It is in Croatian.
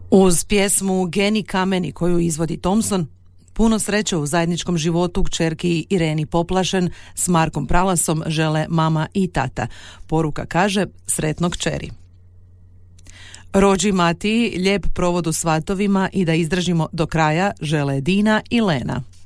Uz pjesmu Geni kameni koju izvodi Thompson, puno sreće u zajedničkom životu kćerki Ireni Poplašen s Markom Pralasom žele mama i tata. Poruka kaže sretno kćeri. Rođi Matiji, lijep provod u svatovima i da izdržimo do kraja žele Dina i Lena.